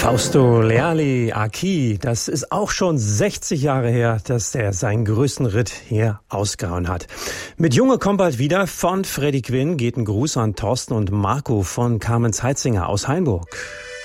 Fausto Leali Aki, das ist auch schon 60 Jahre her, dass er seinen größten Ritt hier ausgehauen hat. Mit Junge kommt bald wieder von Freddy Quinn geht ein Gruß an Thorsten und Marco von Carmen Zeitzinger aus Hainburg.